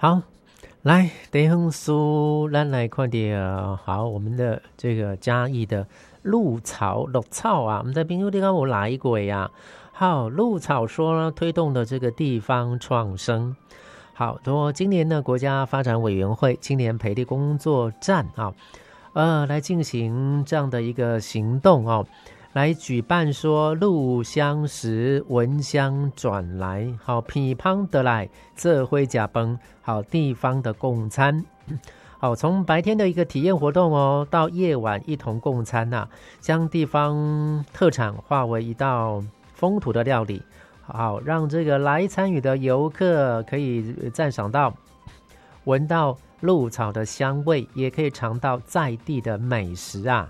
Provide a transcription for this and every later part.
好，来第一份书咱来看到好我们的这个嘉义的鹿草啊，我们在朋友地方有来过呀。好，鹿草说呢，推动的这个地方创生。好多今年呢，国家发展委员会青年培力工作站来进行这样的一个行动来举办说鹿乡时闻香转来，好偏旁得来这会甲崩，好地方的共餐。好，从白天的一个体验活动到夜晚一同共餐将地方特产化为一道风土的料理，好让这个来参与的游客可以赞赏到、闻到鹿草的香味，也可以尝到在地的美食啊。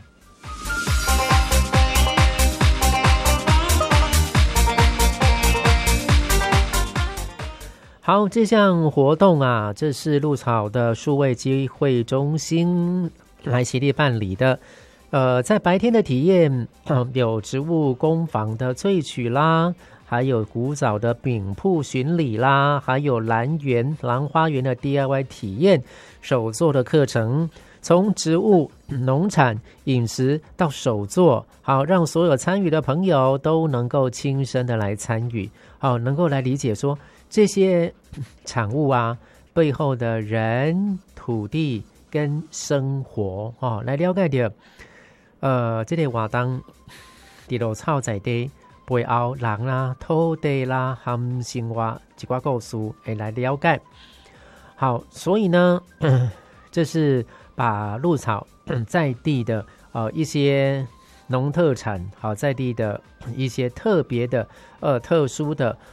好，这项活动这是鹿草的数位机会中心来协力办理的。在白天的体验有植物工坊的萃取啦，还有古早的饼铺巡礼啦，还有兰花园的 DIY 体验手作的课程，从植物、农产、饮食到手作，好让所有参与的朋友都能够亲身的来参与，好能够来理解说这些产物背后的人、土地跟生活来了解到这个活动在鹿草在地背后人啦、土地啦和生活一寡故事会来了解。好，所以呢这是把鹿草在地的一些农特产，好在地的一些特别的特殊的